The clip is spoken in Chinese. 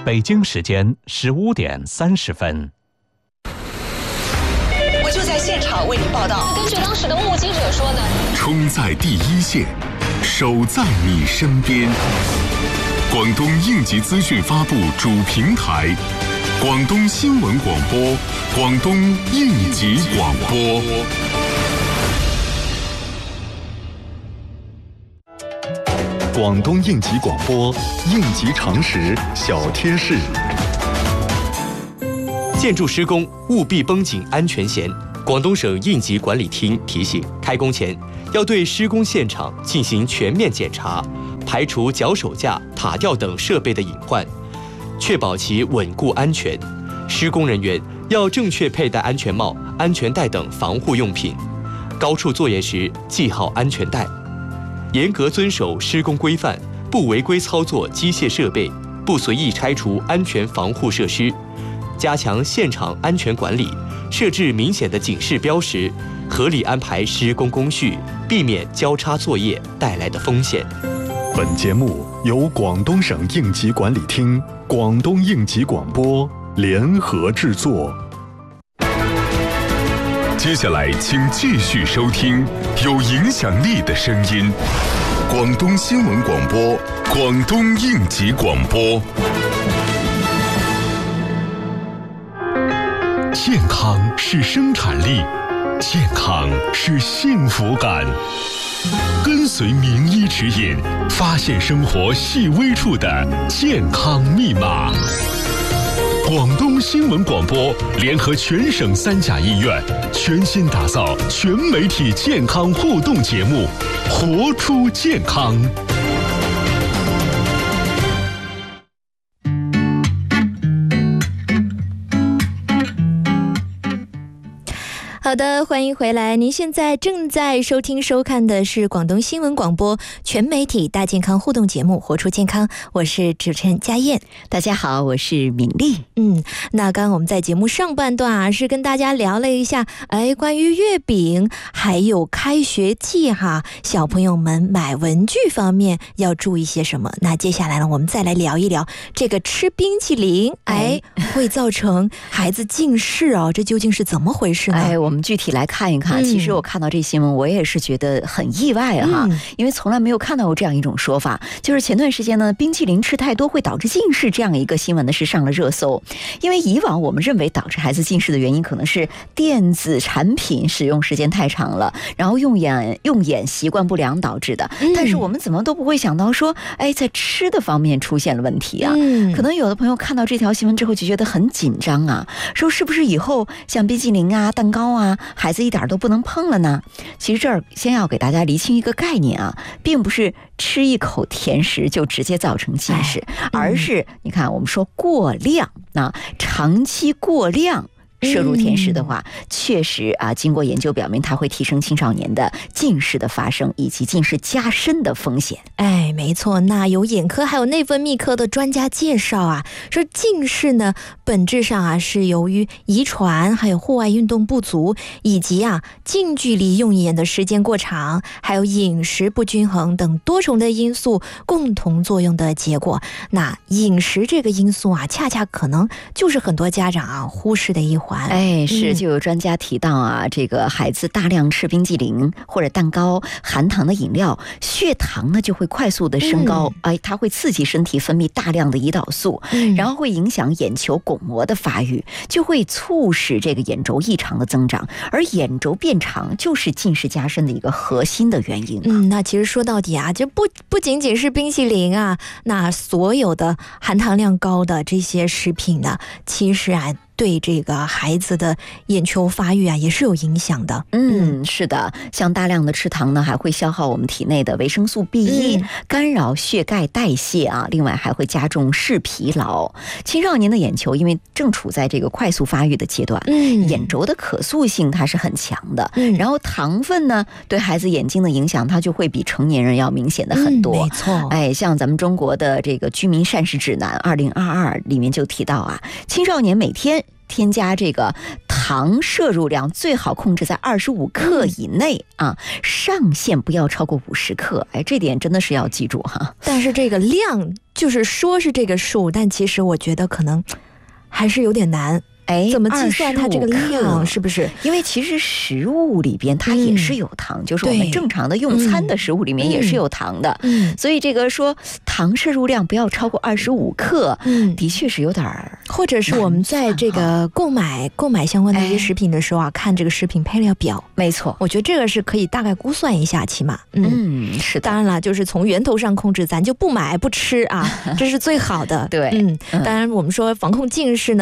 北京时间15点30分。 我就在现场为您报道。 根据当时的目击者说呢， 冲在第一线，守在你身边。广东应急资讯发布主平台，广东新闻广播，广东应急广播。 广东应急广播，应急常识小贴士。 建筑施工务必绷紧安全弦。广东省应急管理厅提醒，开工前要对施工现场进行全面检查，排除脚手架、塔吊等设备的隐患，确保其稳固安全。施工人员要正确佩戴安全帽、安全带等防护用品，高处作业时系好安全带。严格遵守施工规范，不违规操作机械设备，不随意拆除安全防护设施，加强现场安全管理，设置明显的警示标识，合理安排施工工序，避免交叉作业带来的风险。 本节目由广东省应急管理厅、广东应急广播联合制作。 接下来请继续收听有影响力的声音，广东新闻广播，广东应急广播。健康是生产力，健康是幸福感。跟随名医指引，发现生活细微处的健康密码。广东新闻广播联合全省3甲医院，全新打造全媒体健康互动节目，活出健康。 好的，欢迎回来。您现在正在收听收看的是广东新闻广播全媒体大健康互动节目，活出健康。我是主持人佳燕。 大家好，我是敏丽。 那刚刚我们在节目上半段是跟大家聊了一下，关于月饼还有开学季小朋友们买文具方面要注意些什么。那接下来呢，我们再来聊一聊这个吃冰淇淋会造成孩子近视这究竟是怎么回事呢？ 我们具体来看一看。其实我看到这新闻，我也是觉得很意外因为从来没有看到过这样一种说法。就是前段时间呢，冰淇淋吃太多会导致近视这样一个新闻呢是上了热搜。因为以往我们认为导致孩子近视的原因可能是电子产品使用时间太长了，然后用眼习惯不良导致的。但是我们怎么都不会想到说，在吃的方面出现了问题可能有的朋友看到这条新闻之后就觉得很紧张说是不是以后像冰淇淋蛋糕孩子一点都不能碰了呢？其实这儿先要给大家厘清一个概念并不是吃一口甜食就直接造成近视，而是你看我们说过量，长期过量摄入甜食的话，确实经过研究表明，它会提升青少年的近视的发生以及近视加深的风险。 没错。那有眼科还有内分泌科的专家介绍说近视呢本质上是由于遗传，还有户外运动不足，以及近距离用眼的时间过长，还有饮食不均衡等多重的因素共同作用的结果。那饮食这个因素恰恰可能就是很多家长忽视的一环。 是，就有专家提到这个孩子大量吃冰激凌或者蛋糕、含糖的饮料，血糖呢就会快速的升高，它会刺激身体分泌大量的胰岛素，然后会影响眼球巩膜的发育，就会促使这个眼轴异常的增长，而眼轴变长就是近视加深的一个核心的原因那其实说到底就不仅仅是冰淇淋那所有的含糖量高的这些食品呢，其实对这个孩子的眼球发育也是有影响的。 是的，像大量的吃糖呢，还会消耗我们体内的维生素 B1，干扰血钙代谢另外还会加重视疲劳。青少年的眼球因为正处在这个快速发育的阶段，眼轴的可塑性它是很强的，然后糖分呢对孩子眼睛的影响，它就会比成年人要明显的很多。 没错。 像咱们中国的这个居民膳食指南2022里面就提到青少年每天添加这个糖摄入量最好控制在25克以内上限不要超过50克。这点真的是要记住但是这个量就是说是这个数，但其实我觉得可能还是有点难。怎么计算它这个量，是不是？ 因为其实食物里边它也是有糖，就是我们正常的用餐的食物里面也是有糖的。所以这个说糖摄入量不要超过25克，的确是有点儿。 或者是我们在这个购买相关的一些食品的时候啊，看这个食品配料表。 没错， 我觉得这个是可以大概估算一下，起码。 是的。 当然了，就是从源头上控制，咱就不买不吃啊，这是最好的。 对， 当然我们说防控近视呢。